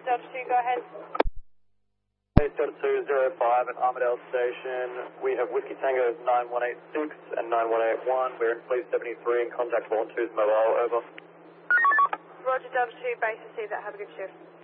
Delta 2, go ahead. Base Delta 205 at Armadale Station. We have Whiskey Tango 9186 and 9181. We're in Fleet 73 and contact Vaughan 2's mobile, over. Roger, Delta 2, base received that. Have a good shift.